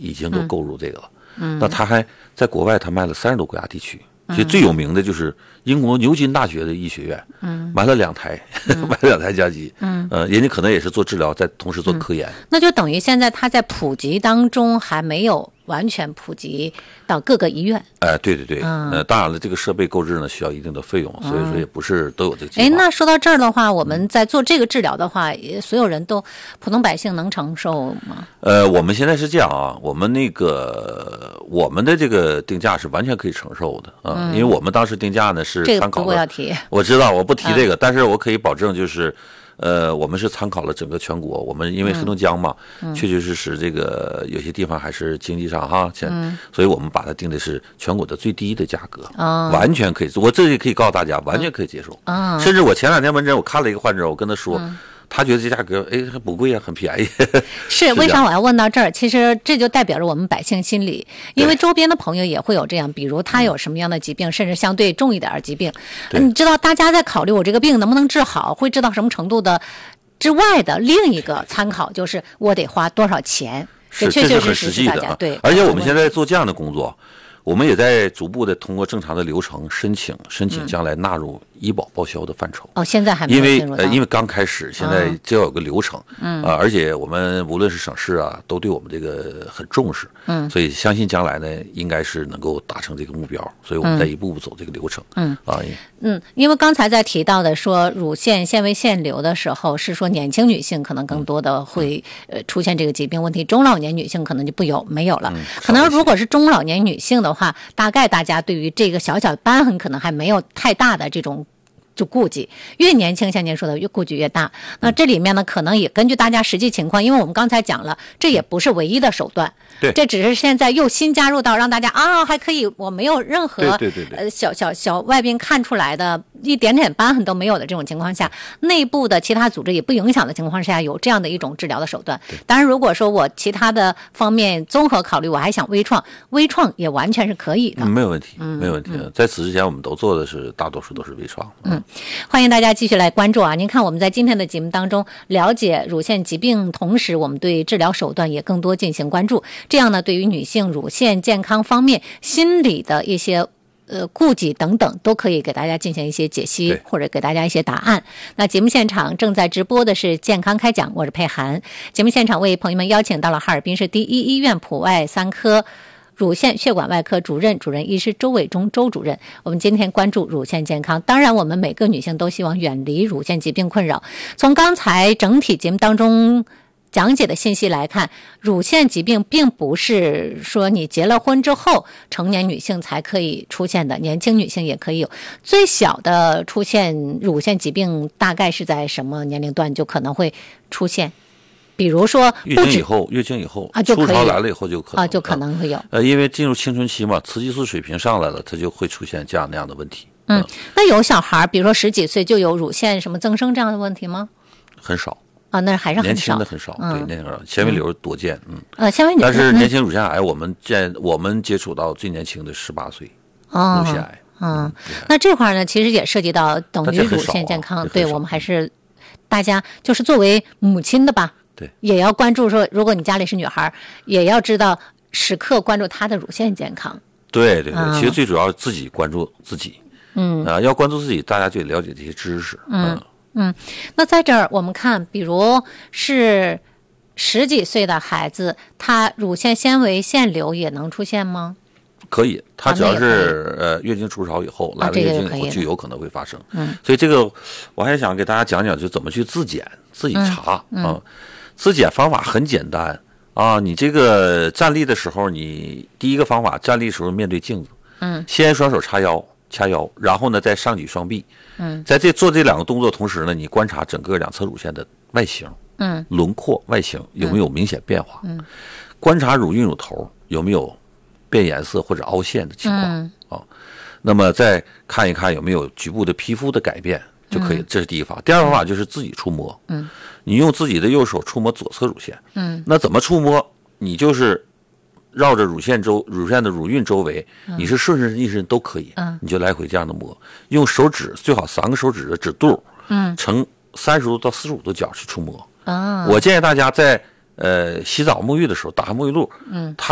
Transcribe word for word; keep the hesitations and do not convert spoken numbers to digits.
已经都购入这个了。嗯，那他还在国外，他卖了三十多国家地区。其实最有名的就是英国牛津大学的医学院，嗯，买了两台，嗯、买了两台加急，嗯，呃，人家可能也是做治疗，在同时做科研、 嗯。那就等于现在它在普及当中还没有完全普及到各个医院。 哎、呃，对对对，嗯、呃，当然了，这个设备购置呢需要一定的费用，所以说也不是都有这个计划。 哎，那说到这儿的话，我们在做这个治疗的话，嗯、所有人都普通百姓能承受吗？ 呃，我们现在是这样啊，我们那个我们的这个定价是完全可以承受的啊。嗯，因为我们当时定价呢是参考了， 这个不过要提， 我知道我不提这个、嗯，但是我可以保证就是，呃，我们是参考了整个全国，我们因为黑龙江嘛，嗯、确确实实这个有些地方还是经济上哈，嗯、所以我们把它定的是全国的最低的价格，哦、完全可以，我这里可以告诉大家，完全可以接受，嗯、甚至我前两天门诊我看了一个患者，我跟他说。嗯他觉得这价格哎还不贵啊，很便宜。 是为啥我要问到这儿？其实这就代表着我们百姓心理，因为周边的朋友也会有这样，比如他有什么样的疾病，甚至相对重一点的疾病，你知道大家在考虑我这个病能不能治好，会治到什么程度的之外的另一个参考就是我得花多少钱， 是确确实实是大家、啊、对。 而且我们现在做这样的工作。我们也在逐步的通过正常的流程申请，申请将来纳入医保报销的范畴。 哦，现在还没有进入到。 因为呃，因为刚开始，现在就要有个流程。嗯。啊、呃，而且我们无论是省市啊，都对我们这个很重视。嗯。所以相信将来呢，应该是能够达成这个目标。所以我们在一步步走这个流程。嗯。啊。 嗯，因为刚才在提到的说乳腺纤维腺瘤的时候，是说年轻女性可能更多的会、嗯、呃出现这个疾病问题，中老年女性可能就不有没有了。嗯、可能如果是中老年女性的话，大概大家对于这个小小的瘢痕可能还没有太大的这种就顾忌，越年轻像您说的越顾忌越大。那这里面呢，可能也根据大家实际情况，因为我们刚才讲了，这也不是唯一的手段， 对， 这只是现在又新加入到让大家啊还可以，我没有任何对对对对呃小小小外边看出来的一点点瘢痕都没有的这种情况下，内部的其他组织也不影响的情况下，有这样的一种治疗的手段。当然，如果说我其他的方面综合考虑，我还想微创，微创也完全是可以的， 嗯、没有问题，没有问题、嗯。在此之前，我们都做的是大多数都是微创。 嗯。欢迎大家继续来关注啊！您看我们在今天的节目当中了解乳腺疾病，同时我们对治疗手段也更多进行关注。这样呢，对于女性乳腺健康方面心理的一些呃顾忌等等，都可以给大家进行一些解析，或者给大家一些答案。那节目现场正在直播的是健康开讲，我是佩涵。节目现场为朋友们邀请到了哈尔滨市第一医院普外三科乳腺血管外科主任主任医师周伟忠周主任，我们今天关注乳腺健康。当然我们每个女性都希望远离乳腺疾病困扰。从刚才整体节目当中讲解的信息来看，乳腺疾病并不是说你结了婚之后成年女性才可以出现的，年轻女性也可以有。最小的出现乳腺疾病大概是在什么年龄段就可能会出现？比如说月经以后，月经以后啊，就初潮来了以后就可能啊，就可能会有。 呃，因为进入青春期嘛，雌激素水平上来了，它就会出现这样那样的问题。 嗯，嗯那有小孩比如说十几岁就有乳腺什么增生这样的问题吗？ 很少啊，那还是很少， 年轻的很少。嗯、对，那个纤维瘤多见，嗯， 呃，纤维瘤。 但是年轻乳腺癌，我们见我们接触到最年轻的十八岁哦， 乳腺癌。 嗯，嗯那这块呢，其实也涉及到等于乳腺健康，对我们还是大家就是作为母亲的吧。 对， 也要关注说，如果你家里是女孩，也要知道时刻关注她的乳腺健康。 对对对，嗯、其实最主要自己关注自己。嗯啊，要关注自己，大家就得了解这些知识。 嗯嗯，那在这儿我们看，比如是十几岁的孩子，他乳腺纤维腺瘤也能出现吗？ 可以，它只要是、啊、呃月经初潮以后，来了月经以后就有可能会发生。 嗯， 所以这个我还想给大家讲讲，就怎么去自检、自己查、 嗯嗯、 啊。自检方法很简单啊，你这个站立的时候，你第一个方法站立的时候面对镜子， 嗯， 先双手叉腰掐腰，然后呢再上举双臂， 嗯， 在这做这两个动作同时呢，你观察整个两侧乳腺的外形， 嗯， 轮廓外形有没有明显变化， 嗯， 观察乳晕乳头有没有变颜色或者凹陷的情况、 嗯、 啊，那么再看一看有没有局部的皮肤的改变就可以，这是第一方。第二方法就是自己触摸， 嗯， 你用自己的右手触摸左侧乳腺， 嗯， 那怎么触摸？你就是绕着乳腺周乳腺的乳晕周围， 嗯、 你是顺时逆时都可以， 嗯， 你就来回这样的摸，用手指最好三个手指的指肚， 嗯， 呈三十度到四十五度角去触摸。 啊， 我建议大家在呃洗澡沐浴的时候打开沐浴露， 嗯， 它